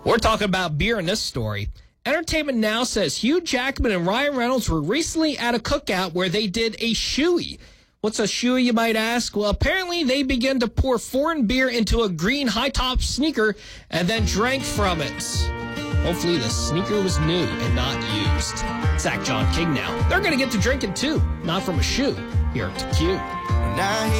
We're talking about beer in this story. Entertainment Now says Hugh Jackman and Ryan Reynolds were recently at a cookout where they did a shoey. What's a shoey, you might ask? Well, apparently they began to pour foreign beer into a green high-top sneaker and then drank from it. Hopefully the sneaker was new and not used. Zach John King now. They're going to get to drinking too, not from a shoe, here at Q.